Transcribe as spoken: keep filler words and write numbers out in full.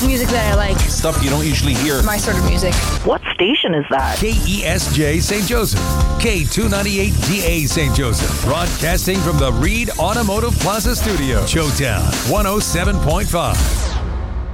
music that I like. Stuff you don't usually hear. My sort of music. What station is that? K E S J Saint Joseph. K two ninety-eight D A Saint Joseph. Broadcasting from the Reed Automotive Plaza Studio. Showtown one oh seven point five.